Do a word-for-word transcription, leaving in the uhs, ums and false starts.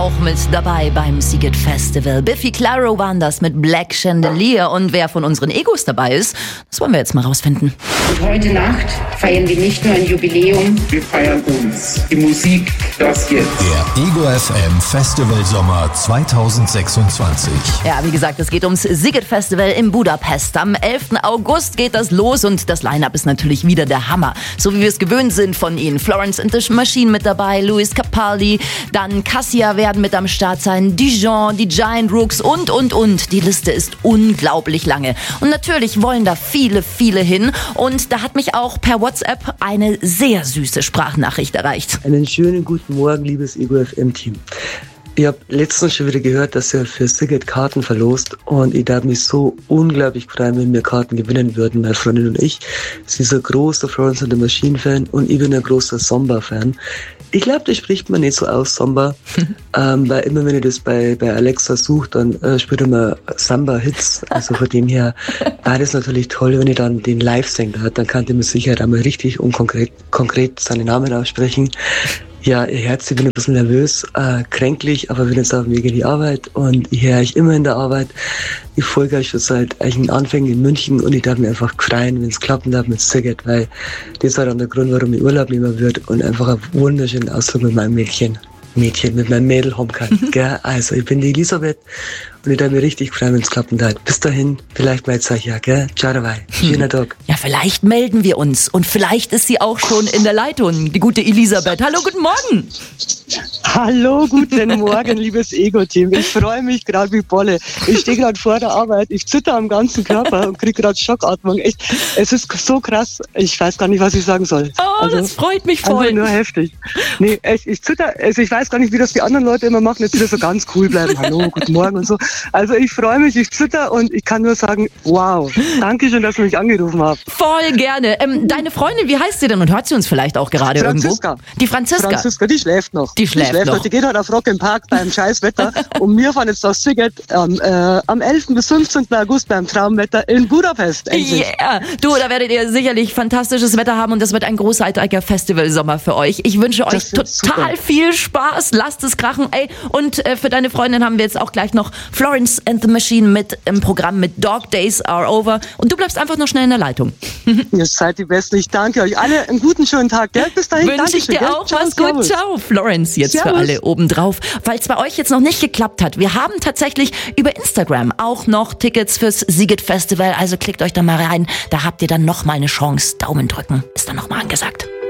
auch mit dabei beim Sziget Festival. Biffy Clyro waren das mit Black Chandelier. Und wer von unseren Egos dabei ist, das wollen wir jetzt mal rausfinden. Und heute Nacht feiern wir nicht nur ein Jubiläum, wir feiern uns. Die Musik, das jetzt. Der Ego F M Festival Sommer zweitausendsechsundzwanzig. Ja, wie gesagt, es geht ums Sziget Festival in Budapest. Am elften August geht das los und das Line-Up ist natürlich wieder der Hammer. So wie wir es gewöhnt sind von ihnen. Florence and the Machine mit dabei, Lewis Capaldi, dann Cassia werden mit am Start sein, Dijon, die Giant Rooks und, und, und. Die Liste ist unglaublich lange. Und natürlich wollen da viele, viele hin. Und da hat mich auch per WhatsApp eine sehr süße Sprachnachricht erreicht. Einen schönen guten Morgen, liebes Ego F M-Team. Ich habe letztens schon wieder gehört, dass ihr für Sziget Karten verlost und ich darf mich so unglaublich freuen, wenn wir Karten gewinnen würden, meine Freundin und ich. Sie ist ein großer Florence and the Machine Fan und ich bin ein großer Samba-Fan. Ich glaube, das spricht man nicht so aus, Samba, ähm, weil immer wenn ich das bei, bei Alexa suche, dann äh, spielt immer Samba-Hits. Also von dem her war das natürlich toll, wenn ich dann den Live-Sänger hat, dann kann ich mir sicher einmal richtig und konkret, konkret seinen Namen aussprechen. Ja, ihr Herz, ich bin ein bisschen nervös, äh, kränklich, aber bin jetzt auf dem Weg in die Arbeit und ich höre euch immer in der Arbeit. Ich folge euch schon seit eigentlich Anfängen in München und ich darf mir einfach freuen, wenn es klappen darf mit Sziget, weil das war dann der Grund, warum ich Urlaub nehmen würde und einfach einen wunderschönen Ausflug mit meinem Mädchen, Mädchen, mit meinem Mädel haben kann. Gell? Also, ich bin die Elisabeth und ich darf mir richtig freuen, wenn es klappen darf. Bis dahin, vielleicht meldet euch ja, gell? Ciao dabei. Schöner Tag. Ja, vielleicht melden wir uns und vielleicht ist sie auch schon in der Leitung, die gute Elisabeth. Hallo, guten Morgen. Hallo, guten Morgen, liebes Ego-Team. Ich freue mich gerade wie Bolle. Ich stehe gerade vor der Arbeit, ich zitter am ganzen Körper und kriege gerade Schockatmung. Echt, es ist so krass, ich weiß gar nicht, was ich sagen soll. Oh, also, das freut mich voll. Einfach nur heftig. Nee, ich, ich zitter, also ich weiß gar nicht, wie das die anderen Leute immer machen, jetzt wieder so ganz cool bleiben. Hallo, guten Morgen und so. Also ich freue mich, ich zitter und ich kann nur sagen, wow, danke schön, dass du mich angerufen habt. Voll gerne. Ähm, deine Freundin, wie heißt sie denn und hört sie uns vielleicht auch gerade Franziska. irgendwo? Die Franziska. Franziska, die schläft noch. Die schläft, die schläft noch. noch. Die geht halt auf Rock im Park beim scheiß Wetter und wir fahren jetzt aus Sziget ähm, äh, am elften bis fünfzehnten August beim Traumwetter in Budapest. Endlich. Yeah. Du, da werdet ihr sicherlich fantastisches Wetter haben und das wird ein großartiger Festivalsommer für euch. Ich wünsche euch total super. Viel Spaß. Lasst es krachen. Ey, und äh, für deine Freundin haben wir jetzt auch gleich noch Florence and the Machine mit im Programm mit Dog Days Are Over. Und du bleibst einfach noch schnell in der Leitung. Ihr seid die Besten. Ich danke euch alle. Einen guten, schönen Tag. Gell? Bis dahin. Wünsche ich dir gell? auch. Ciao, Mach's gut. servus. Ciao. Florence jetzt Servus. Für alle obendrauf. Weil es bei euch jetzt noch nicht geklappt hat. Wir haben tatsächlich über Instagram auch noch Tickets fürs Sziget Festival. Also klickt euch da mal rein. Da habt ihr dann noch mal eine Chance. Daumen drücken ist dann noch mal angesagt.